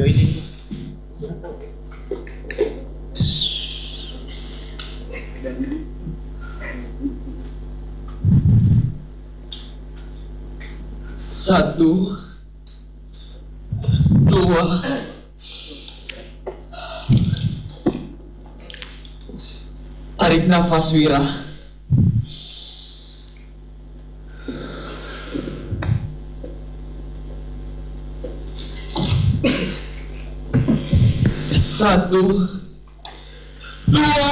ini. Satu, dua, tarik nafas Wira. Satu, dua,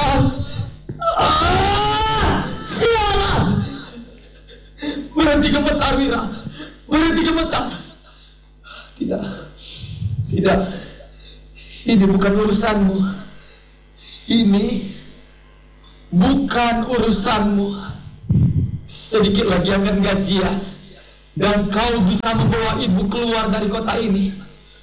sialan! Berhenti gemetar Wira, berhenti gemetar. Tidak, tidak, ini bukan urusanmu. Ini bukan urusanmu. Sedikit lagi akan gajian, dan kau bisa membawa ibu keluar dari kota ini.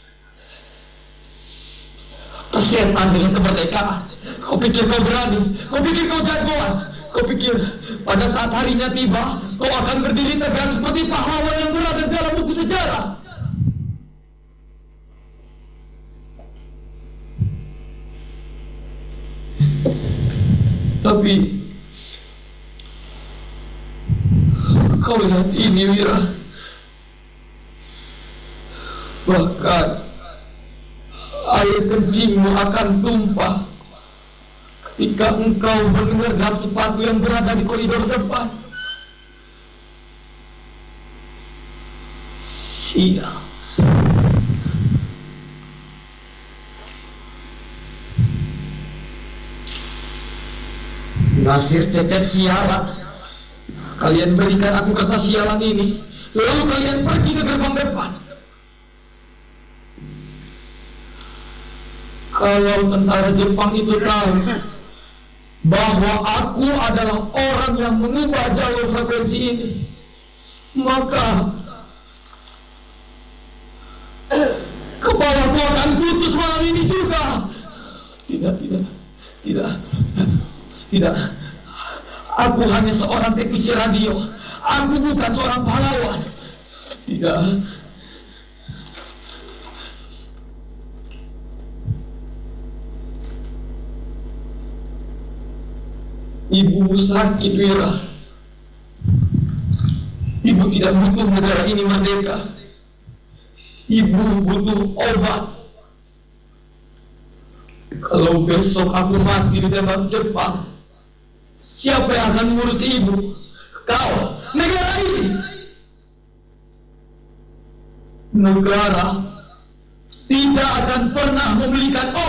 Persetan dengan kemerdekaan. Kau pikir kau berani? Kau pikir kau jagoan? Kau pikir pada saat harinya tiba, kau akan berdiri tegak seperti pahlawan yang berada dalam buku sejarah? Tapi kau lihat ini Wira, bahkan air kencingmu akan tumpah ketika engkau mengergam sepatu yang berada di koridor depan. Sial. Nasir Cecep sialan. Kalian berikan aku kertas sialan ini, lalu kalian pergi ke gerbang depan. Kalau tentara Jepang itu tahu bahwa aku adalah orang yang mengubah jalur frekuensi ini, maka kepalaku akan putus malam ini juga. Tidak, tidak, tidak, tidak. Aku hanya seorang teknisi radio. Aku bukan seorang pahlawan. Tidak. Ibu sakit Wira. Ibu tidak butuh negara ini merdeka. Ibu butuh obat. Kalau besok aku mati di tembak Jepang, siapa yang akan mengurusi ibu? Kau, negara ini. Negara tidak akan pernah membelikan